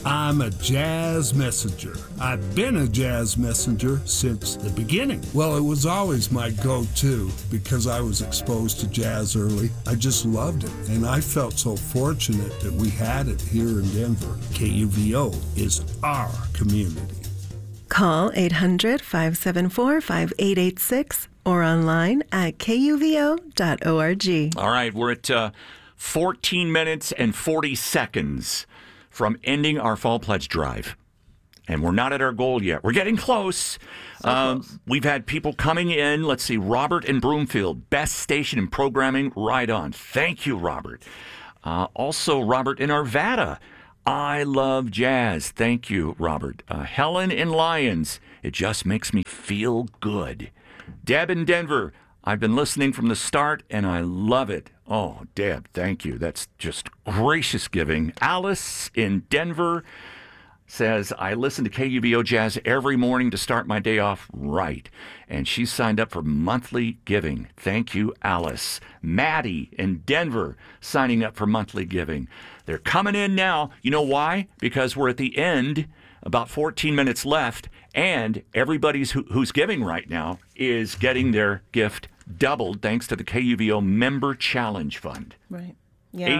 I'm a jazz messenger. I've been a jazz messenger since the beginning. Well, it was always my go-to because I was exposed to jazz early. I just loved it, and I felt so fortunate that we had it here in Denver. KUVO is our community. Call 800-574-5886 or online at kuvo.org. All right, we're at 14 minutes and 40 seconds from ending our Fall Pledge Drive. And we're not at our goal yet. We're getting close. Close. We've had people coming in. Let's see, Robert in Broomfield, best station in programming, right on. Thank you, Robert. Also, Robert in Arvada, I love jazz. Thank you, Robert. Helen in Lyons, it just makes me feel good. Deb in Denver, I've been listening from the start, and I love it. Oh, Deb, thank you. That's just gracious giving. Alice in Denver says, I listen to KUVO Jazz every morning to start my day off right. And she signed up for monthly giving. Thank you, Alice. Maddie in Denver signing up for monthly giving. They're coming in now. You know why? Because we're at the end, about 14 minutes left, and everybody who's giving right now is getting their gift doubled thanks to the KUVO Member Challenge Fund. Right. Yeah.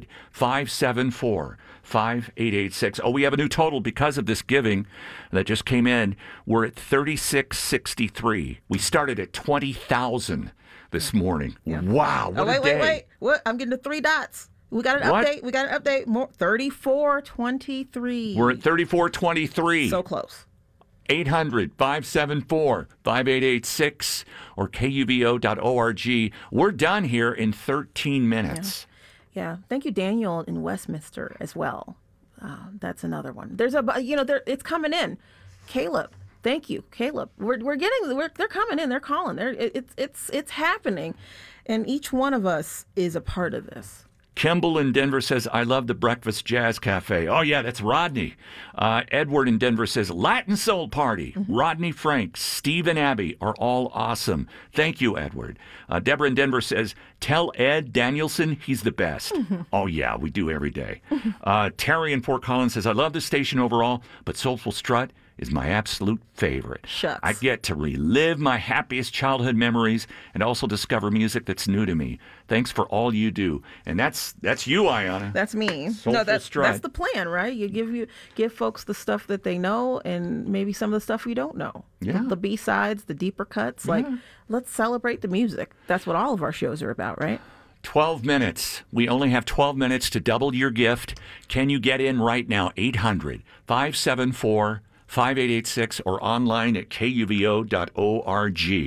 800-574-5886. Oh, we have a new total because of this giving that just came in. We're at 3663. We started at 20,000 this morning. Yeah. Wow, what a day. Wait. What? I'm getting the 3 dots. We got an update. We got an update. More 3423. We're at 3423. So close. 800-574-5886 or kuvo.org. We're done here in 13 minutes. Yeah. Thank you, Daniel in Westminster as well. That's another one. There's it's coming in. Caleb, thank you, Caleb. They're coming in. They're calling. It's happening, and each one of us is a part of this. Kimball in Denver says, I love the Breakfast Jazz Cafe. Oh, yeah, that's Rodney. Edward in Denver says, Latin Soul Party. Mm-hmm. Rodney Frank, Steve and Abby are all awesome. Thank you, Edward. Deborah in Denver says, tell Ed Danielson he's the best. Mm-hmm. Oh, yeah, we do every day. Mm-hmm. Terry in Fort Collins says, I love the station overall, but Soulful Strut is my absolute favorite. Shucks. I get to relive my happiest childhood memories and also discover music that's new to me. Thanks for all you do. And that's you, Ayanna. That's me. That's the plan, right? You give folks the stuff that they know and maybe some of the stuff you don't know. Yeah. The B-sides, the deeper cuts. Yeah. Like, let's celebrate the music. That's what all of our shows are about, right? 12 minutes. We only have 12 minutes to double your gift. Can you get in right now? 800-574-5886 or online at kuvo.org.